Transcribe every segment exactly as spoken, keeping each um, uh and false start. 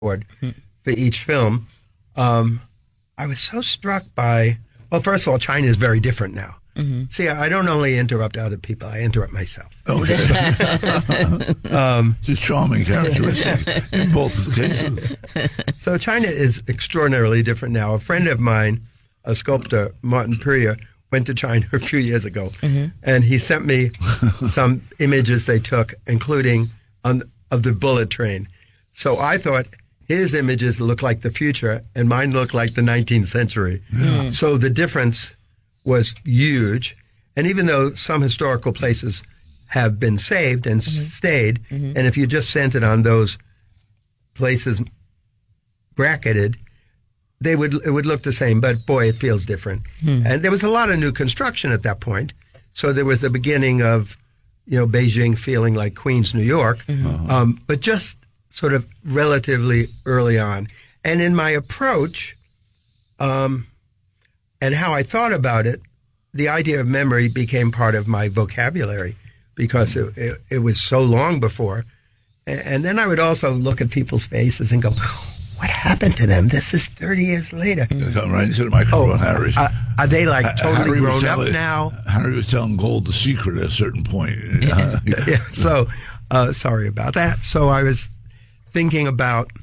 for each film. Um, I was so struck by, well, first of all, China is very different now. Mm-hmm. See, I don't only interrupt other people, I interrupt myself. Okay. um, it's a charming characteristic in both cases. So China is extraordinarily different now. A friend of mine, a sculptor, Martin Purier, went to China a few years ago, mm-hmm. and he sent me some images they took, including on, of the bullet train. So I thought his images looked like the future, and mine looked like the nineteenth century. Yeah. So the difference was huge. And even though some historical places have been saved and mm-hmm. stayed, mm-hmm. and if you just centered on those places bracketed, they would it would look the same, but boy, it feels different. Hmm. And there was a lot of new construction at that point. So there was the beginning of, you know, Beijing feeling like Queens, New York, mm-hmm. um, but just sort of relatively early on. And in my approach um, and how I thought about it, the idea of memory became part of my vocabulary because it, it, it was so long before. And, and then I would also look at people's faces and go, what happened to them? This is thirty years later. Come right into the microphone, oh, Harry. Uh, are they like totally Harry grown telling, up now? Harry was telling Gold the secret at a certain point. Yeah. yeah. So, uh, sorry about that. So I was thinking about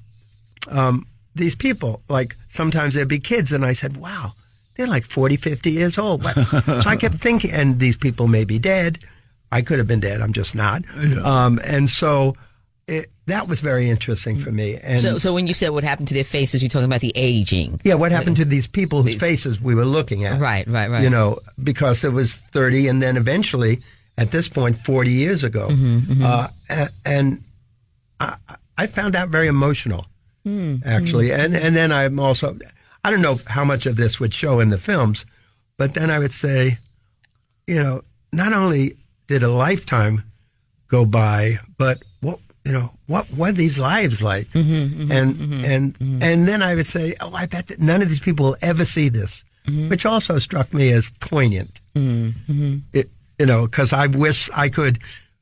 um, these people. Like sometimes there'd be kids, and I said, wow, they're like forty, fifty years old. What? So I kept thinking, and these people may be dead. I could have been dead. I'm just not. Yeah. Um, and so... It, that was very interesting for me. And so, so when you said what happened to their faces, you're talking about the aging. Yeah, what happened to these people whose faces we were looking at. Right, right, right. You know, because it was thirty, and then eventually, at this point, forty years ago. Mm-hmm, mm-hmm. Uh, and, and I, I found that very emotional, mm-hmm. actually. And, and then I'm also, I don't know how much of this would show in the films, but then I would say, you know, not only did a lifetime go by, but what, you know, what what are these lives like? Mm-hmm, mm-hmm, and mm-hmm, and mm-hmm. and then I would say, oh, I bet that none of these people will ever see this, mm-hmm. which also struck me as poignant. Mm-hmm. It, you know, because I wish I could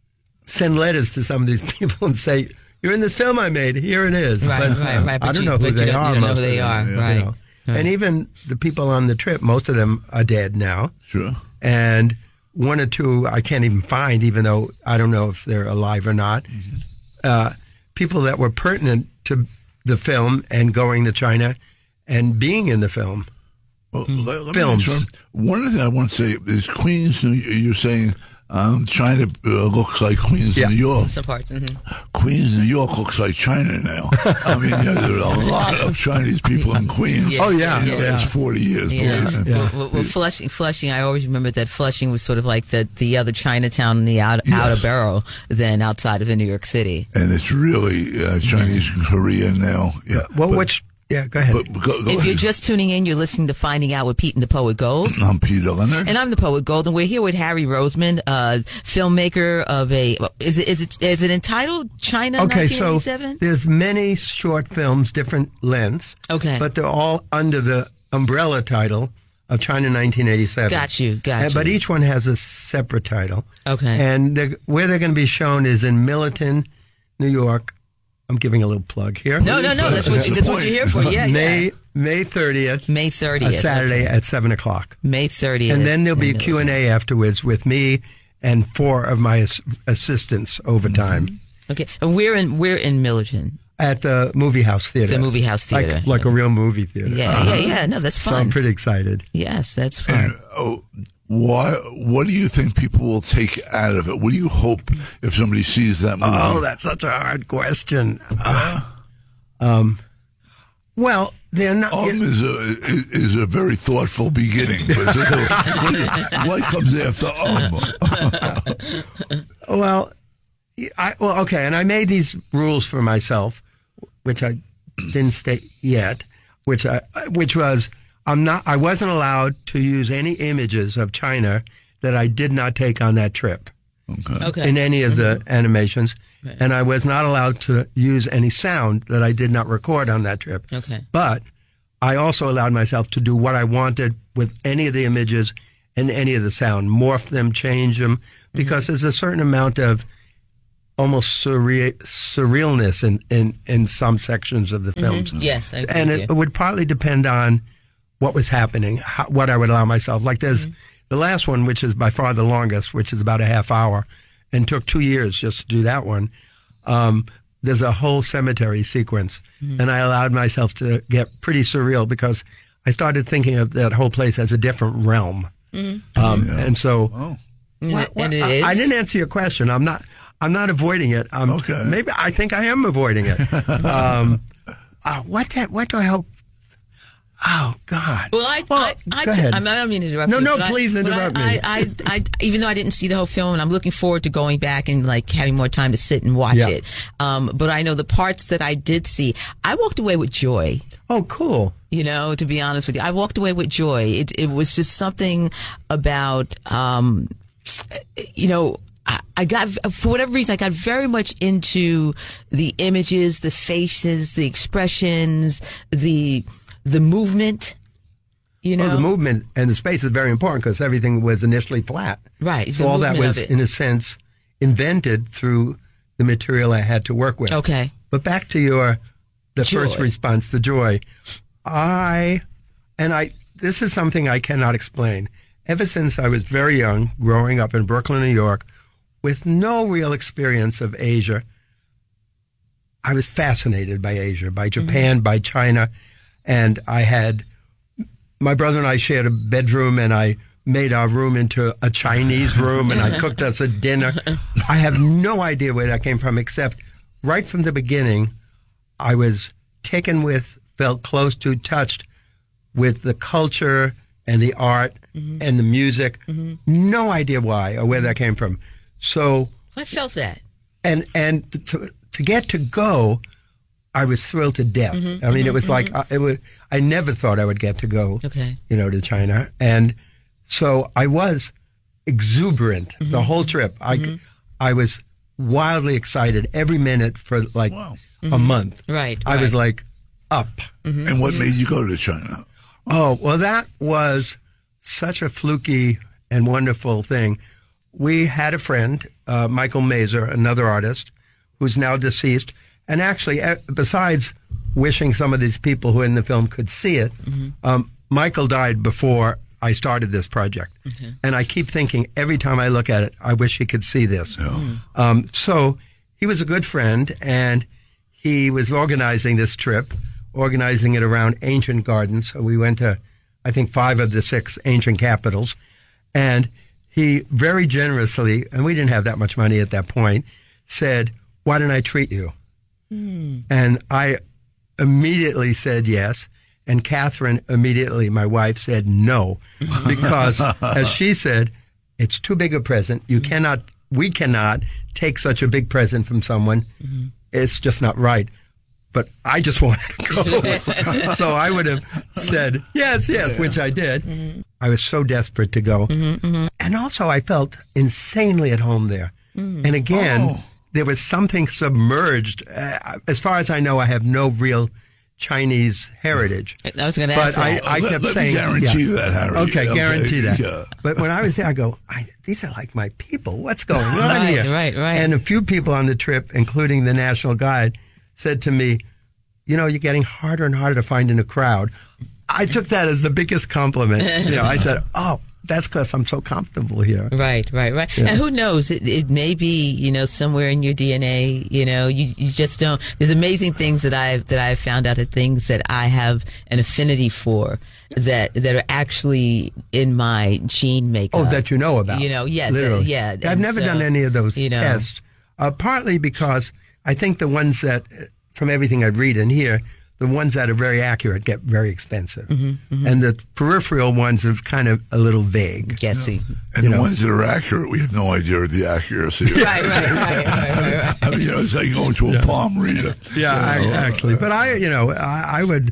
send letters to some of these people and say, you're in this film I made, here it is. Right, but, right, right. But I don't you, know who they you are. You don't know who they them, are, you right. know. right. And even the people on the trip, most of them are dead now. Sure. And one or two I can't even find, even though I don't know if they're alive or not. Mm-hmm. Uh, people that were pertinent to the film and going to China and being in the film. Well, let, let Films. Me one thing I want to say is Queens, you're saying um, China uh, looks like Queens, yeah. New York. Some parts. Mm-hmm. Queens, New York looks like China now. I mean, yeah, there are a lot of Chinese people in Queens. Yeah. Oh, yeah. In the yeah. last forty years. Yeah. Yeah. Well, well, well, Flushing, Flushing, I always remember that Flushing was sort of like the, the other Chinatown in the out, yes. outer borough than outside of New York City. And it's really uh, Chinese and Korean now. Yeah. Well, but, which... Yeah, go ahead. But, go, go if ahead. you're just tuning in, you're listening to Finding Out with Pete and the Poet Gold. I'm Peter Leonard. And I'm the Poet Gold, and we're here with Harry Roseman, uh, filmmaker of a, is it, is it, is it entitled China okay, nineteen eighty-seven? So there's many short films, different lengths. Okay. But they're all under the umbrella title of China nineteen eighty-seven. Got you, got and, you. But each one has a separate title. Okay. And they're, where they're going to be shown is in Milton, New York. I'm giving a little plug here. No, no, no. That's what, you, that's what you're here for. Yeah, May yeah. May thirtieth. May thirtieth. A Saturday okay. at seven o'clock. May thirtieth. And then there'll be a Q and A afterwards with me and four of my as- assistants over time. Mm-hmm. Okay. And we're in we're in Milton. At the Movie House Theater. The Movie House Theater. Like, like a real movie theater. Yeah, uh-huh. yeah, yeah. No, that's fun. So I'm pretty excited. Yes, that's fun. And, oh, why? What do you think people will take out of it? What do you hope if somebody sees that movie? Oh, that's such a hard question. Uh, um, well, they're not. Um is a is a very thoughtful beginning. But what comes after um? Well, I well okay, and I made these rules for myself, which I didn't state yet, which I which was I'm not I wasn't allowed to use any images of China that I did not take on that trip. Okay. Okay. In any of mm-hmm. the animations. Right. And I was not allowed to use any sound that I did not record on that trip. Okay. But I also allowed myself to do what I wanted with any of the images and any of the sound, morph them, change them, because mm-hmm. there's a certain amount of almost surreal, surrealness in, in, in some sections of the films. Mm-hmm. Yes, I agree and with it you. would partly depend on what was happening, how, what I would allow myself. Like there's Mm-hmm. the last one, which is by far the longest, which is about a half hour, and took two years just to do that one. Um, there's a whole cemetery sequence, Mm-hmm. and I allowed myself to get pretty surreal because I started thinking of that whole place as a different realm. Mm-hmm. Um, Yeah. And so, Oh. And, and it I, is. I didn't answer your question. I'm not. I'm not avoiding it. I'm, Okay. Maybe I think I am avoiding it. um, uh, what? That, what do I hope? Oh God. Well, I, Well, I, I, go t- ahead. I, mean, I don't mean to interrupt No, you. no, but I- please but interrupt I, me. I, I, I, even though I didn't see the whole film, and I'm looking forward to going back and like having more time to sit and watch Yeah. it. Um, but I know the parts that I did see, I walked away with joy. Oh, cool. You know, to be honest with you, I walked away with joy. It, it was just something about, um, you know, I, I got, for whatever reason, I got very much into the images, the faces, the expressions, the, the movement, you know. Well, the movement and the space is very important because everything was initially flat. Right. So the all that movement was, of it. in a sense, invented through the material I had to work with. Okay. But back to your, the Joy. first response, the joy. I, and I, this is something I cannot explain. Ever since I was very young, growing up in Brooklyn, New York, with no real experience of Asia, I was fascinated by Asia, by Japan, by China. And I had, my brother and I shared a bedroom, and I made our room into a Chinese room, and I cooked us a dinner. I have no idea where that came from, except right from the beginning, I was taken with, felt close to, touched with the culture and the art Mm-hmm. and the music. No idea why or where that came from. So, I felt that. and and to to get to go, I was thrilled to death. Mm-hmm, I mean, it was like uh, it was. I never thought I would get to go. Okay. You know, to China, and so I was exuberant Mm-hmm. the whole trip. I I was wildly excited every minute for like Wow. a month. Right, I was right. like up. And what made you go to China? Oh, well, that was such a fluky and wonderful thing. We had a friend, uh, Michael Mazer, another artist, who's now deceased. And actually, uh, besides wishing some of these people who are in the film could see it, um, Michael died before I started this project. And I keep thinking, every time I look at it, I wish he could see this. Um, so he was a good friend, and he was organizing this trip, organizing it around ancient gardens. So we went to, I think, five of the six ancient capitals. And he very generously, and we didn't have that much money at that point, said, "Why don't I treat you?" And I immediately said yes. And Catherine immediately, my wife, said no, because as she said, it's too big a present. You cannot, we cannot take such a big present from someone. It's just not right. But I just wanted to go. So I would have said yes, yes, which I did. I was so desperate to go. And also I felt insanely at home there. And again, Oh. there was something submerged. Uh, as far as I know, I have no real Chinese heritage. I was going to But ask I, that. I Let- kept let me saying, guarantee yeah. that, Harry. Okay, Okay, guarantee that. yeah. But when I was there, I go, I, these are like my people. What's going on Right, here? right, right. And a few people on the trip, including the national guide, said to me, you know, you're getting harder and harder to find in a crowd. I took that as the biggest compliment. You know, I said, oh, that's because I'm so comfortable here. Right, right, right. And who knows? It, it may be, you know, somewhere in your D N A. You know, you, you just don't. There's amazing things that I've that I've found out, that things that I have an affinity for, that that are actually in my gene makeup. Oh, that you know about. You know, yes, Literally. uh, yeah. I've and never so, done any of those you know. tests, uh, partly because I think the ones that, uh, from everything I read and hear, the ones that are very accurate get very expensive. Mm-hmm, And the peripheral ones are kind of a little vague. Guessy. And You the know. ones that are accurate, we have no idea of the accuracy. of. Right, right, right, right, right, right. I mean, you know, it's like going to a palm reader. Yeah, You I, know, actually. But I, you know, I, I would,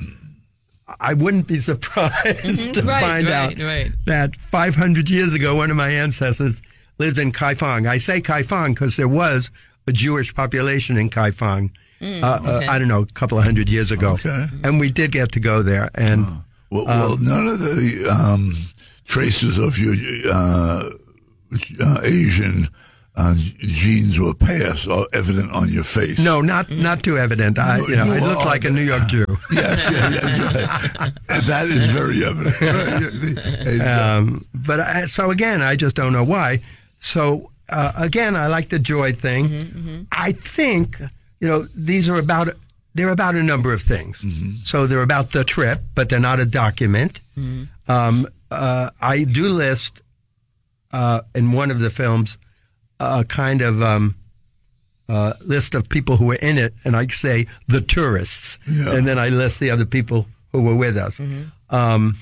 I wouldn't be surprised to Mm-hmm. Right, find right, out right. that five hundred years ago, one of my ancestors lived in Kaifeng. I say Kaifeng because there was a Jewish population in Kaifeng. uh, okay. uh, I don't know, a couple of hundred years ago. Okay. And we did get to go there. And Well, well none of the um, traces of your uh, uh, Asian uh, genes or past are evident on your face. No, not not too evident. I, you know, No, I look oh, like a New York Jew. Yes, yeah, yes, right. That is very evident. Um, but I, so again, I just don't know why. So uh, again, I like the joy thing. Mm-hmm, mm-hmm. I think you know these are about they're about a number of things. Mm-hmm. So they're about the trip, but they're not a document. Mm-hmm. Um, uh, I do list uh, in one of the films a kind of um, uh, list of people who were in it, and I say the tourists, Yeah. and then I list the other people who were with us. Mm-hmm. Um,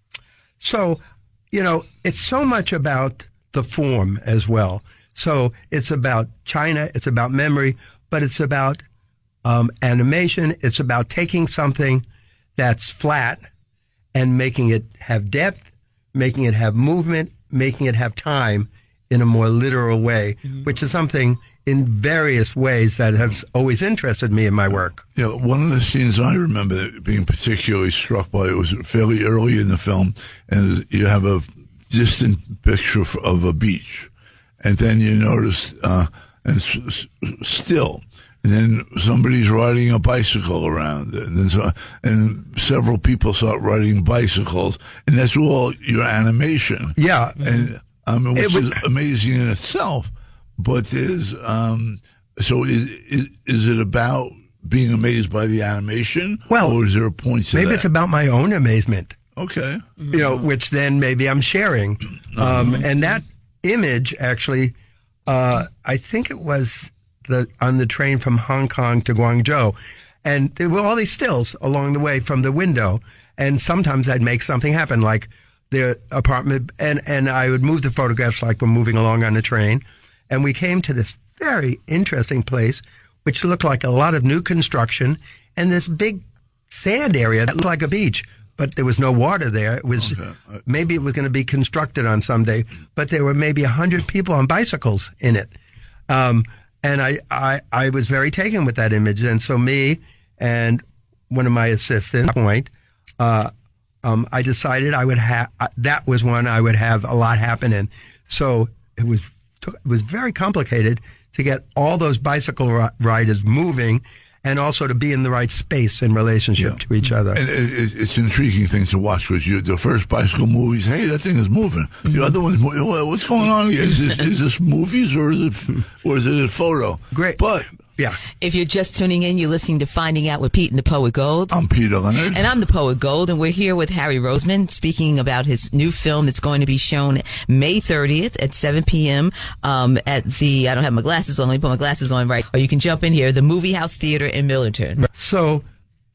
so, you know, it's so much about the form as well. So it's about China, it's about memory, but it's about um, animation. It's about taking something that's flat and making it have depth, making it have movement, making it have time in a more literal way, mm-hmm. which is something in various ways that has always interested me in my work. Yeah, one of the scenes I remember being particularly struck by, it was fairly early in the film, and you have a distant picture of a beach, and then you notice, uh, and it's still, and then somebody's riding a bicycle around, and then so, and several people start riding bicycles, and that's all your animation. Yeah. And I mean, which was, is amazing in itself. But is um, so is, is is it about being amazed by the animation? Well, or is there a point to maybe that? it's about my own amazement. Okay, you know, which then maybe I'm sharing. Um, Mm-hmm. and that image actually, uh, I think it was the on the train from Hong Kong to Guangzhou, and there were all these stills along the way from the window. And sometimes I'd make something happen, like their apartment, and and I would move the photographs like we're moving along on the train. And we came to this very interesting place, which looked like a lot of new construction, and this big sand area that looked like a beach, but there was no water there. It was Okay. maybe it was going to be constructed on someday, but there were maybe a hundred people on bicycles in it. Um, and I, I, I was very taken with that image. And so me and one of my assistants, point, uh, um, I decided I would have, that was one I would have a lot happen in. So it was, it was very complicated to get all those bicycle ri- riders moving and also to be in the right space in relationship Yeah. to each other. and it, it's an intriguing thing to watch because you the first bicycle movies, hey, that thing is moving. The other one's moving. What's going on here? Is this, is this movies or is it or is it a photo? Great. But Yeah. If you're just tuning in, you're listening to Finding Out with Pete and the Poet Gold. I'm Peter Leonard. And I'm the Poet Gold, and we're here with Harry Roseman speaking about his new film that's going to be shown May thirtieth at seven p.m. Um, at the, I don't have my glasses on, let me put my glasses on right, or you can jump in here, the Movie House Theater in Millerton. So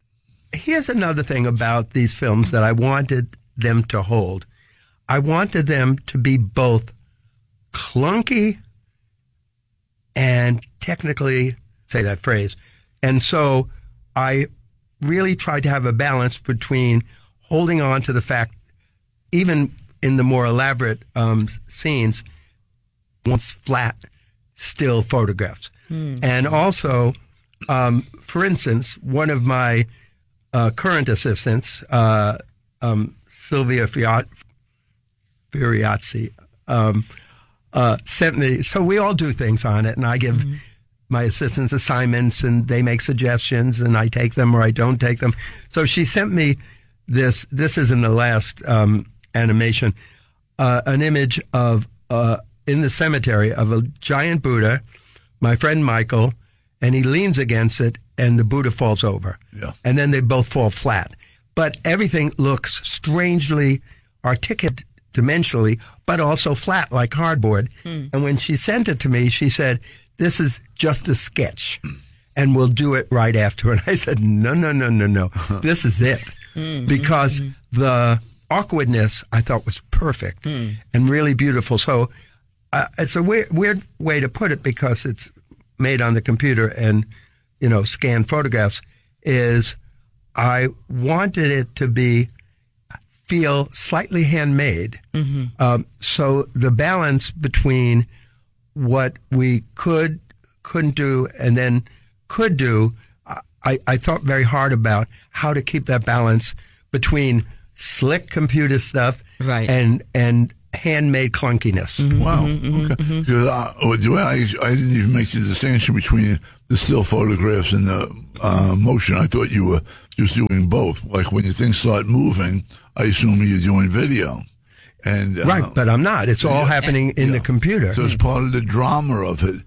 here's another thing about these films that I wanted them to hold. I wanted them to be both clunky and technically, say that phrase. And so I really tried to have a balance between holding on to the fact, even in the more elaborate um, scenes, once flat, still photographs. Hmm. And also, um, for instance, one of my uh, current assistants, uh, um, Sylvia Fiat- Furiazzi, um, uh, sent me, so we all do things on it, and I give mm-hmm. my assistants assignments, and they make suggestions, and I take them or I don't take them. So she sent me this, this is in the last um, animation, uh, an image of, uh, in the cemetery, of a giant Buddha, my friend Michael, and he leans against it, and the Buddha falls over. Yeah. And then they both fall flat. But everything looks strangely articulate dimensionally, but also flat like cardboard. Mm. And when she sent it to me, she said, this is just a sketch, and we'll do it right after. And I said, no, no, no, no, no. This is it. Mm, because mm, the awkwardness, I thought, was perfect mm. and really beautiful. So uh, it's a weird, weird way to put it, because it's made on the computer and, you know, scanned photographs, is I wanted it to be feel slightly handmade. Mm-hmm. Um, so the balance between what we could, couldn't do, and then could do, I, I thought very hard about how to keep that balance between slick computer stuff right. and and handmade clunkiness. Mm-hmm, Wow. mm-hmm, Okay. mm-hmm. Because I, well, I, I didn't even make the distinction between the still photographs and the uh, motion. I thought you were just doing both. Like when your things start moving, I assume you're doing video. And uh, Right, but I'm not. It's all yeah. happening in Yeah. the computer. So as part of the drama of it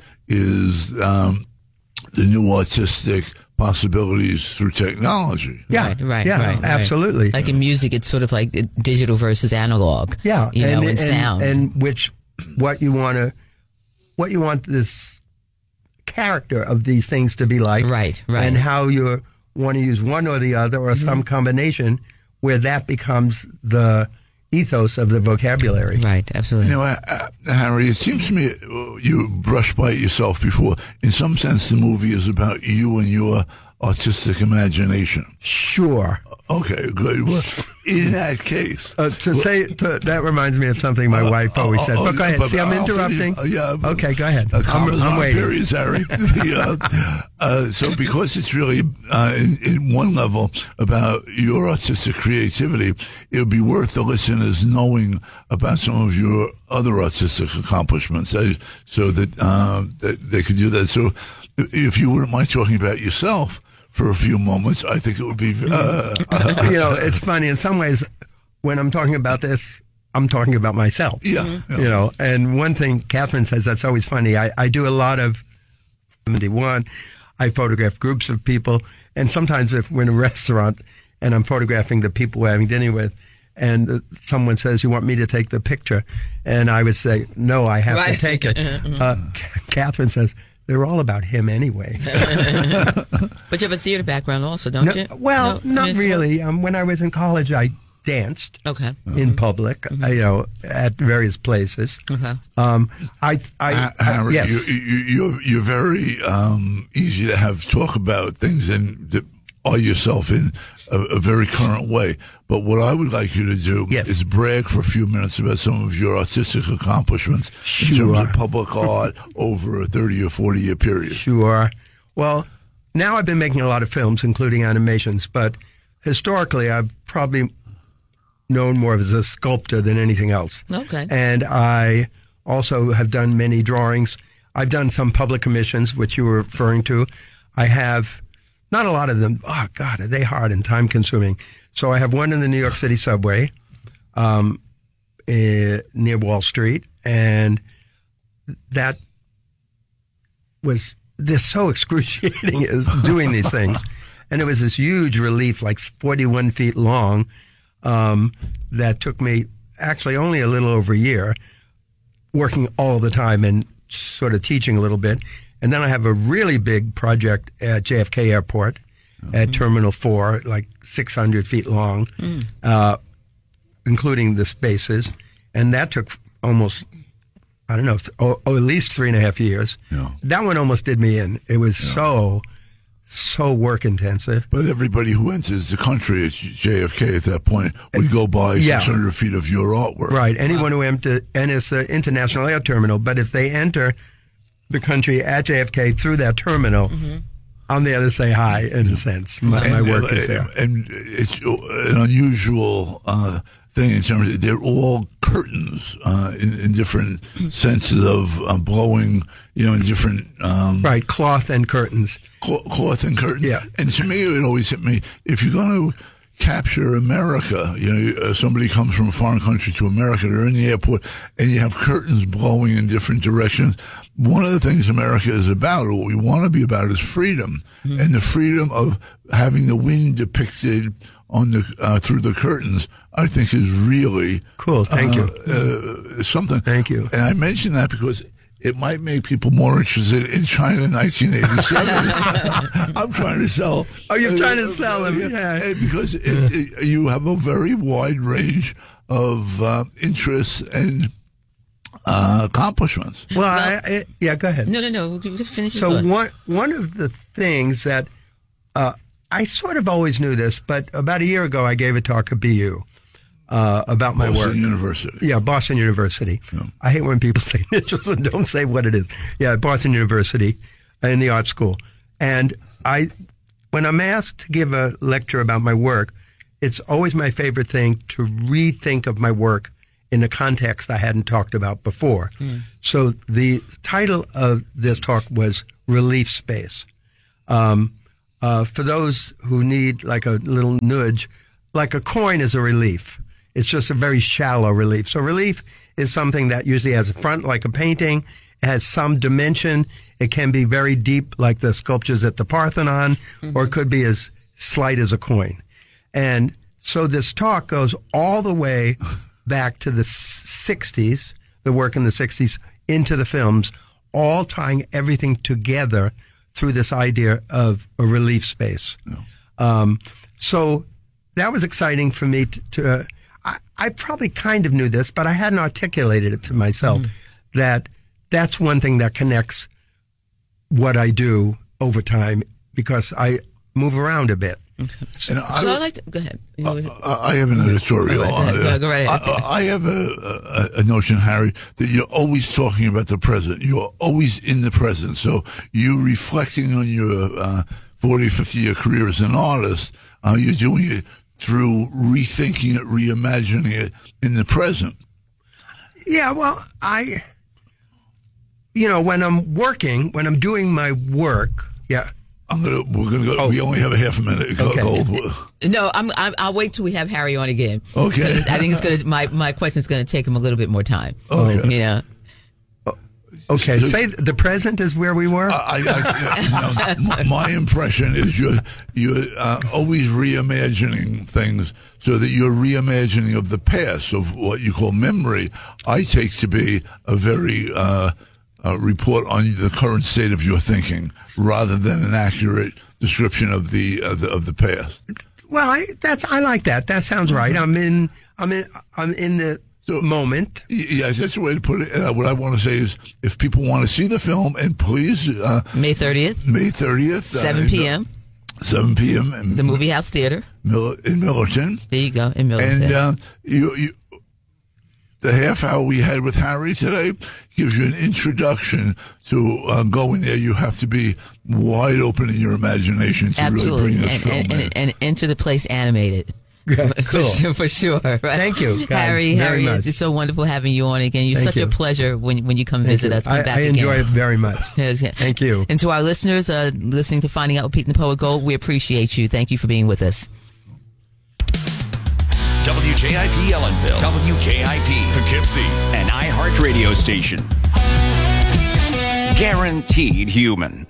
is um, the new artistic possibilities through technology. yeah, Right, right, yeah, right, right. absolutely. Like in music, it's sort of like digital versus analog. Yeah, you know, and, in sound. and which what you want to, what you want this character of these things to be like, Right, right. and how you want to use one or the other or Mm-hmm. some combination where that becomes the ethos of the vocabulary. Right, absolutely. You know, uh, Harry, it seems to me uh, you brushed by it yourself before. In some sense, the movie is about you and your artistic imagination. Sure. Okay, good. Well, in that case, Uh, to say to, that reminds me of something my Uh, wife always uh, said. uh, But go ahead. but See, I'm I'll interrupting. finish. Uh, yeah, but- Okay, go ahead. Uh, I'm, commas I'm on waiting. periods, Harry. The, uh, uh, so because it's really, uh, in, in one level, about your artistic creativity, it would be worth the listeners knowing about some of your other artistic accomplishments, uh, so that, uh, that they could do that. So if you wouldn't mind talking about yourself for a few moments, I think it would be... Uh, You know, it's funny. In some ways, when I'm talking about this, I'm talking about myself. yeah, Mm-hmm. yeah. You know, and one thing Catherine says that's always funny. I, I do a lot of seventy-one. I photograph groups of people, and sometimes if we're in a restaurant and I'm photographing the people we're having dinner with, and uh, someone says, "You want me to take the picture?" and I would say, "No, I have Right. to take it." uh, Catherine says, "They're all about him anyway." But you have a theater background also, don't No, you? well, No, not just- really. Um, when I was in college, I danced Okay. in public, uh, you know, at various places. Okay. Um, I, I, Ha- I Harry, yes, you, you, you're you're very um, easy to have talk about things and that are yourself in a, a very current way. But what I would like you to do Yes. is brag for a few minutes about some of your artistic accomplishments in Sure. terms of public art over a thirty or forty year period. sure. Well, now I've been making a lot of films, including animations, but historically, I've probably known more as a sculptor than anything else. Okay. And I also have done many drawings. I've done some public commissions, which you were referring to. I have not a lot of them. Oh, God, are they hard and time consuming? So I have one in the New York City subway um, eh, near Wall Street. And that was, they're so excruciating is doing these things. And it was this huge relief, like forty-one feet long, um, that took me actually only a little over a year, working all the time and sort of teaching a little bit. And then I have a really big project at J F K Airport at Terminal four, like six hundred feet long, uh, including the spaces. And that took almost, I don't know, th- oh, oh, at least three and a half years. Yeah. That one almost did me in. It was so, so work intensive. But everybody who enters the country at J F K at that point would go by Yeah. six hundred feet of your artwork. Right. Anyone who enter, enters the International Air Terminal, but if they enter the country at J F K through that terminal, I'm there to say hi, in a sense. My, my And, work uh, is there. And it's an unusual uh, thing in terms of they're all curtains uh, in, in different senses of uh, blowing, you know, in different um, Right. Cloth and curtains. cl- cloth and curtain. Yeah. And to me, it always hit me, if you're going to capture America, you know, uh, somebody comes from a foreign country to America, they're in the airport, and you have curtains blowing in different directions. One of the things America is about, or what we want to be about, is freedom, Mm-hmm. and the freedom of having the wind depicted on the uh, through the curtains. I think is really Cool. Thank uh, you. uh, something. Thank you. And I mention that because it might make people more interested in China nineteen eighty-seven. I'm trying to sell. Oh, you're trying to sell them, yeah. And because it, it, you have a very wide range of uh, interests and uh, accomplishments. Well, I, I, yeah, go ahead. No, no, no. Finish your So thought. one one of the things that uh, I sort of always knew this, but about a year ago I gave a talk at B U uh, about my Boston work. University. Yeah, Boston University. Yeah. I hate when people say initials and don't say what it is. Yeah, Boston University in the art school. And I, when I'm asked to give a lecture about my work, it's always my favorite thing to rethink of my work in a context I hadn't talked about before. Mm. So the title of this talk was Relief Space. Um, uh, for those who need like a little nudge, like a coin is a relief. It's just a very shallow relief. So relief is something that usually has a front like a painting. It has some dimension. It can be very deep like the sculptures at the Parthenon, mm-hmm. or it could be as slight as a coin. And so this talk goes all the way back to the sixties, the work in the sixties, into the films, all tying everything together through this idea of a relief space. No. Um, so that was exciting for me to, to uh, I, I probably kind of knew this, but I hadn't articulated it to myself, mm. that that's one thing that connects what I do over time, because I move around a bit. Okay. So, I, so I like to, go ahead. Uh, I have an editorial. Go, ahead, go, go right ahead. I, I have a, a, a notion, Harry, that you're always talking about the present. You're always in the present. So you reflecting on your uh, forty, fifty-year career as an artist, uh, you're doing it through rethinking it, reimagining it in the present. Yeah, well, I, you know, when I'm working, when I'm doing my work, yeah. I'm gonna. We're gonna go. Oh. We only have a half a minute. Go, okay. go no, I'm, I'm. I'll wait till we have Harry on again. Okay. I think it's gonna. My my question is gonna take him a little bit more time. Okay. Yeah. Okay. Say the present is where we were. I, I, no, my, my impression is you're you're uh, always reimagining things, so that you're reimagining of the past, of what you call memory. I take to be a very. Uh, Uh, report on the current state of your thinking, rather than an accurate description of the uh, the, of the past. Well, I, that's I like that. That sounds right. I'm in. I'm in. I'm in the so, moment. Yes, that's the way to put it. Uh, what I want to say is, if people want to see the film, and please, uh, May thirtieth, May thirtieth, seven p.m. seven p.m. in the Movie House Theater in Millerton. There you go, in Millerton. And uh, you. you The half hour we had with Harry today gives you an introduction to uh, going there. You have to be wide open in your imagination to Absolutely. really bring this and, film and, in. And, and enter the place animated. Yeah, cool. for, for sure. Right? Thank you, guys, Harry. very Harry, much. it's so wonderful having you on again. You're Thank such you. a pleasure when when you come Thank visit you. us. Come I, back I again. enjoy it very much. Yes. Thank you. And to our listeners uh, listening to Finding Out with Pete and the Poet Gold, we appreciate you. Thank you for being with us. W J I P Ellenville, W K I P Poughkeepsie, an iHeart radio station. Guaranteed human.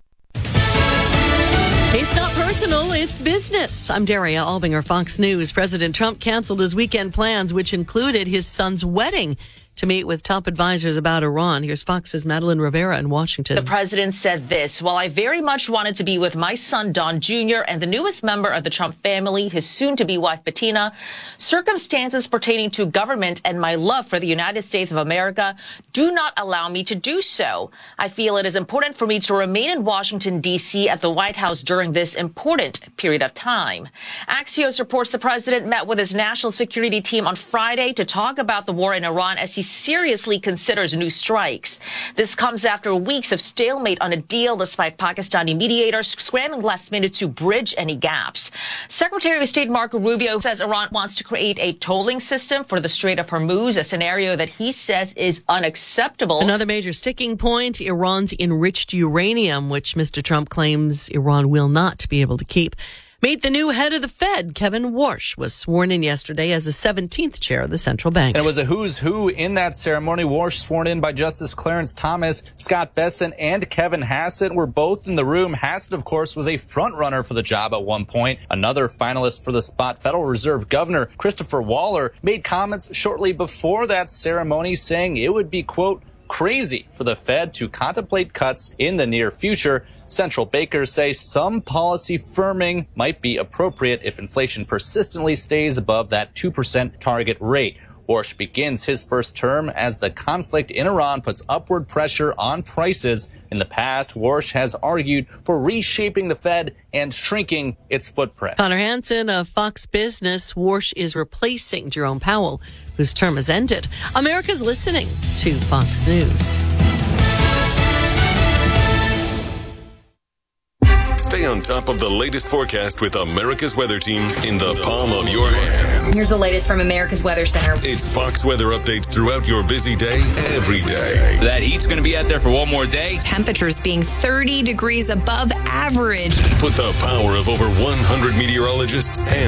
It's not personal, it's business. I'm Daria Albinger, Fox News. President Trump canceled his weekend plans, which included his son's wedding, to meet with top advisors about Iran. Here's Fox's Madeline Rivera in Washington. The president said this: while I very much wanted to be with my son, Don Junior, and the newest member of the Trump family, his soon-to-be wife, Bettina, circumstances pertaining to government and my love for the United States of America do not allow me to do so. I feel it is important for me to remain in Washington, D C at the White House during this important period of time. Axios reports the president met with his national security team on Friday to talk about the war in Iran as he seriously considers new strikes. This comes after weeks of stalemate on a deal, despite Pakistani mediators scrambling last minute to bridge any gaps. Secretary of State Marco Rubio says Iran wants to create a tolling system for the Strait of Hormuz, a scenario that he says is unacceptable. Another major sticking point, Iran's enriched uranium, which Mister Trump claims Iran will not be able to keep. Meet the new head of the Fed. Kevin Warsh was sworn in yesterday as the seventeenth chair of the central bank. And it was a who's who in that ceremony. Warsh, sworn in by Justice Clarence Thomas, Scott Bessent, and Kevin Hassett, were both in the room. Hassett, of course, was a front runner for the job at one point. Another finalist for the spot, Federal Reserve Governor Christopher Waller, made comments shortly before that ceremony saying it would be, quote, crazy for the Fed to contemplate cuts in the near future. Central bankers say some policy firming might be appropriate if inflation persistently stays above that two percent target rate. Warsh begins his first term as the conflict in Iran puts upward pressure on prices. In the past, Warsh has argued for reshaping the Fed and shrinking its footprint. Connor Hansen of Fox Business. Warsh is replacing Jerome Powell, whose term has ended. America's listening to Fox News. Stay on top of the latest forecast with America's Weather Team in the palm of your hands. Here's the latest from America's Weather Center. It's Fox weather updates throughout your busy day, every day. That heat's going to be out there for one more day. Temperatures being thirty degrees above average. Put the power of over one hundred meteorologists and